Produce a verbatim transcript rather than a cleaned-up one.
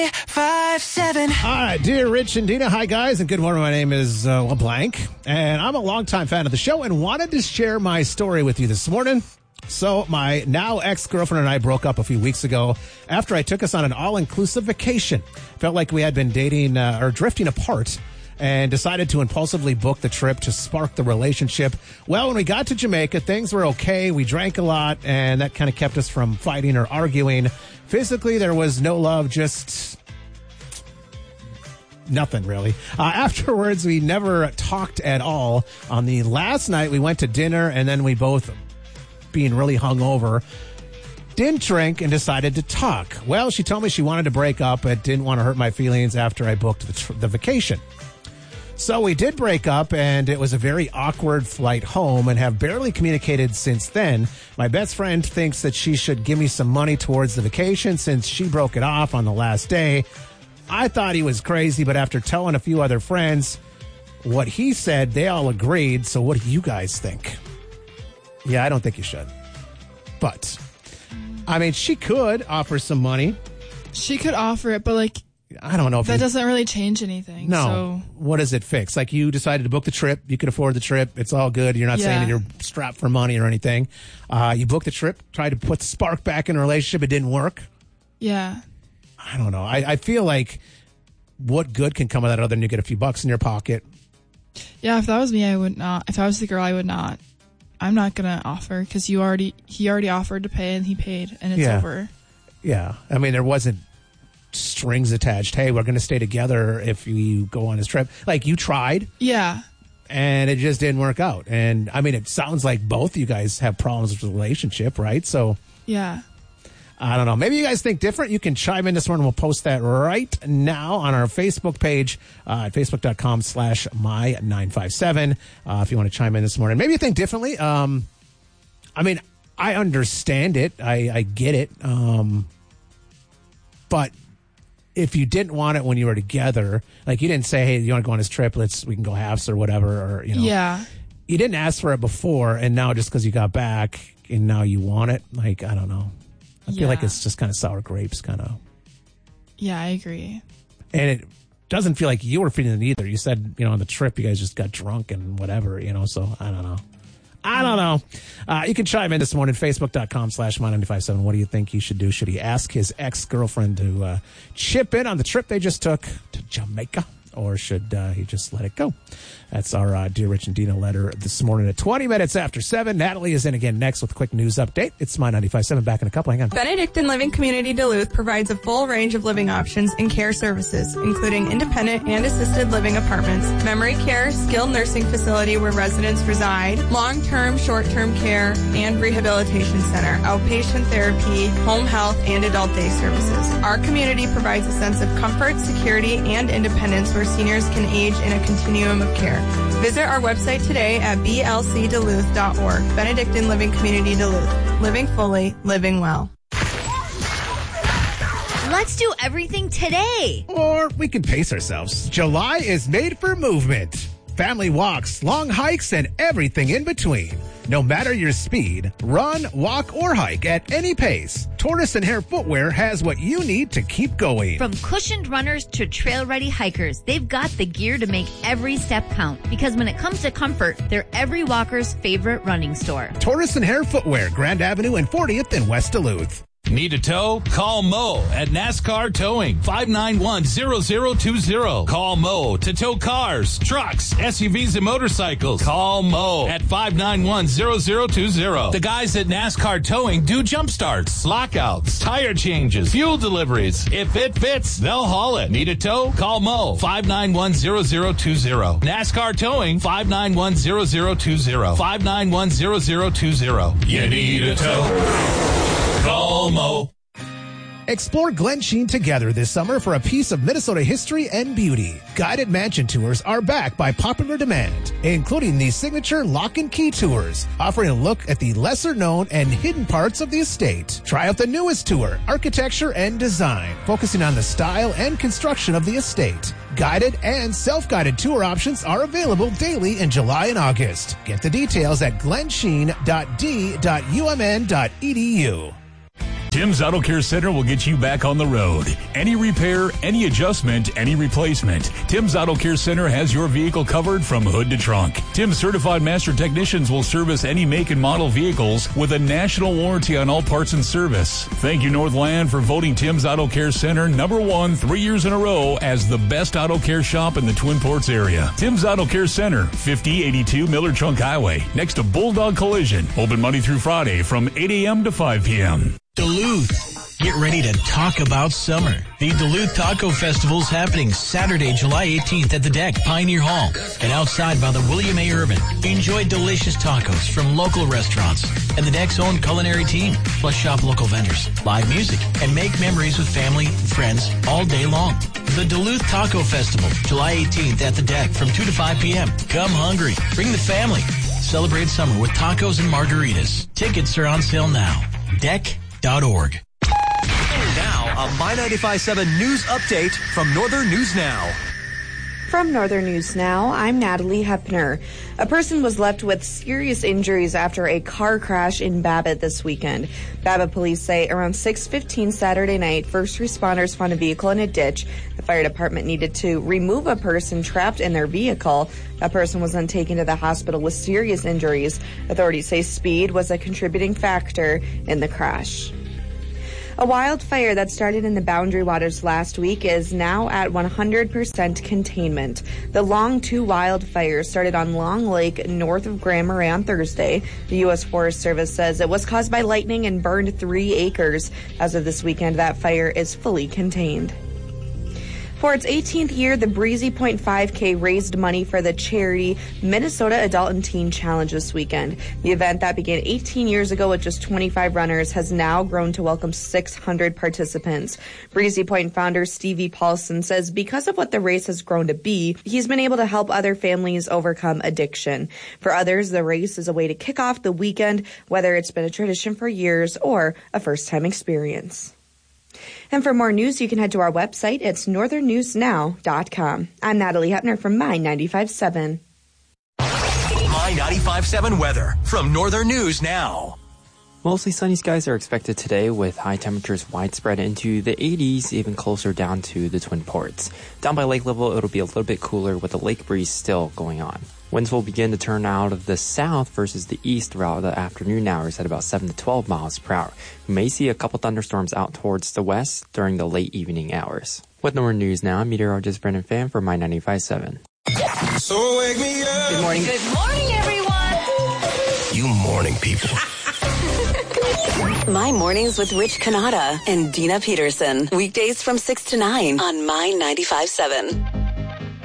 Five, seven. All right, dear Rich and Dina, hi guys, and good morning. My name is uh, well, Blank, and I'm a longtime fan of the show and wanted to share my story with you this morning. So my now ex-girlfriend and I broke up a few weeks ago after I took us on an all-inclusive vacation. Felt like we had been dating uh, or drifting apart and decided to impulsively book the trip to spark the relationship. Well, when we got to Jamaica, things were okay. We drank a lot, and that kind of kept us from fighting or arguing. Physically, there was no love, just nothing really. Uh, afterwards, we never talked at all. On the last night, we went to dinner, and then we both, being really hungover, didn't drink and decided to talk. Well, she told me she wanted to break up but didn't want to hurt my feelings after I booked the, tr- the vacation. So we did break up, and it was a very awkward flight home and have barely communicated since then. My best friend thinks that she should give me some money towards the vacation since she broke it off on the last day. I thought he was crazy, but after telling a few other friends what he said, they all agreed. So what do you guys think? Yeah, I don't think you should. But, I mean, she could offer some money. She could offer it, but like, I don't know if that you, doesn't really change anything. No. So. What does it fix? Like, you decided to book the trip. You could afford the trip. It's all good. You're not Yeah. saying that you're strapped for money or anything. Uh, you booked the trip, tried to put the spark back in a relationship. It didn't work. Yeah. I don't know. I, I feel like what good can come of that other than you get a few bucks in your pocket? Yeah, if that was me, I would not. If I was the girl, I would not. I'm not going to offer because you already, he already offered to pay and he paid and it's Yeah. over. Yeah. I mean, there wasn't strings attached. Hey, we're going to stay together if you go on this trip. Like, you tried. Yeah. And it just didn't work out. And, I mean, it sounds like both you guys have problems with the relationship, right? So, Yeah. I don't know. Maybe you guys think different. You can chime in this morning. We'll post that right now on our Facebook page uh, at facebook.com slash my 957 uh, if you want to chime in this morning. Maybe you think differently. Um, I mean, I understand it. I, I get it. Um, but if you didn't want it when you were together, like you didn't say, hey, you want to go on this trip? Let's, we can go halves or whatever. Or, you know, Yeah. you didn't ask for it before. And now just because you got back and now you want it, like, I don't know. I feel Yeah. like it's just kind of sour grapes, kind of. Yeah, I agree. And it doesn't feel like you were feeling it either. You said, you know, on the trip, you guys just got drunk and whatever, you know, so I don't know. I don't know. Uh, you can chime in this morning, facebook.com slash my 957. What do you think he should do? Should he ask his ex-girlfriend to uh, chip in on the trip they just took to Jamaica? Or should uh, he just let it go? That's our uh, Dear Rich and Dina letter this morning at twenty minutes after seven. Natalie is in again next with a quick news update. It's my ninety-five point seven. Back in a couple. Hang on. Benedictine Living Community Duluth provides a full range of living options and care services, including independent and assisted living apartments, memory care, skilled nursing facility where residents reside, long-term, short-term care, and rehabilitation center, outpatient therapy, home health, and adult day services. Our community provides a sense of comfort, security, and independence where seniors can age in a continuum of care. Visit our website today at b l c duluth dot org. Benedictine Living Community Duluth. Living fully, living well. Let's do everything today. Or we can pace ourselves. July is made for movement. Family walks, long hikes, and everything in between. No matter your speed, run, walk, or hike at any pace, Tortoise and Hare Footwear has what you need to keep going. From cushioned runners to trail-ready hikers, they've got the gear to make every step count. Because when it comes to comfort, they're every walker's favorite running store. Tortoise and Hare Footwear, Grand Avenue and fortieth in West Duluth. Need a tow? Call Mo at NASCAR Towing, five nine one, zero zero two zero. Call Mo to tow cars, trucks, S U Vs, and motorcycles. Call Mo at five nine one, zero zero two zero. The guys at NASCAR Towing do jump starts, lockouts, tire changes, fuel deliveries. If it fits, they'll haul it. Need a tow? Call Mo, five nine one, zero zero two zero. NASCAR Towing, five nine one, zero zero two zero. five nine one, zero zero two zero. You need a tow? Call Mo. Explore Glen Sheen together this summer for a piece of Minnesota history and beauty. Guided mansion tours are back by popular demand, including the signature Lock and Key tours, offering a look at the lesser known and hidden parts of the estate. Try out the newest tour, Architecture and Design, focusing on the style and construction of the estate. Guided and self-guided tour options are available daily in July and August. Get the details at glensheen dot d dot u m n dot e d u. Tim's Auto Care Center will get you back on the road. Any repair, any adjustment, any replacement. Tim's Auto Care Center has your vehicle covered from hood to trunk. Tim's certified master technicians will service any make and model vehicles with a national warranty on all parts and service. Thank you, Northland, for voting Tim's Auto Care Center number one three years in a row as the best auto care shop in the Twin Ports area. Tim's Auto Care Center, fifty eighty-two Miller Trunk Highway, next to Bulldog Collision. Open Monday through Friday from eight a.m. to five p.m. Duluth. Get ready to talk about summer. The Duluth Taco Festival is happening Saturday, July eighteenth at the Deck, Pioneer Hall, and outside by the William A. Urban. Enjoy delicious tacos from local restaurants and the Deck's own culinary team, plus shop local vendors, live music, and make memories with family and friends all day long. The Duluth Taco Festival, July eighteenth at the Deck from two to five p.m. Come hungry. Bring the family. Celebrate summer with tacos and margaritas. Tickets are on sale now. Deck dot org. Now, a My ninety-five point seven news update from Northern News Now. From Northern News Now, I'm Natalie Hepner. A person was left with serious injuries after a car crash in Babbitt this weekend. Babbitt police say around six fifteen Saturday night, first responders found a vehicle in a ditch. The fire department needed to remove a person trapped in their vehicle. That person was then taken to the hospital with serious injuries. Authorities say speed was a contributing factor in the crash. A wildfire that started in the Boundary Waters last week is now at one hundred percent containment. The Long two wildfire started on Long Lake north of Grand Marais on Thursday. The U S Forest Service says it was caused by lightning and burned three acres. As of this weekend, that fire is fully contained. For its eighteenth year, the Breezy Point five K raised money for the charity Minnesota Adult and Teen Challenge this weekend. The event that began eighteen years ago with just twenty-five runners has now grown to welcome six hundred participants. Breezy Point founder Stevie Paulson says because of what the race has grown to be, he's been able to help other families overcome addiction. For others, the race is a way to kick off the weekend, whether it's been a tradition for years or a first-time experience. And for more news, you can head to our website. It's northern news now dot com. I'm Natalie Hepner from My ninety-five point seven. My ninety-five point seven weather from Northern News Now. Mostly sunny skies are expected today with high temperatures widespread into the eighties, even closer down to the Twin Ports. Down by lake level, it'll be a little bit cooler with the lake breeze still going on. Winds will begin to turn out of the south versus the east throughout the afternoon hours at about seven to twelve miles per hour. We may see a couple thunderstorms out towards the west during the late evening hours. With Northern News Now, I'm meteorologist Brendan Fan for My ninety-five point seven. So wake me up. Good morning. Good morning, everyone. You morning people. My Mornings with Rich Canada and Dina Peterson. Weekdays from six to nine on My ninety-five point seven.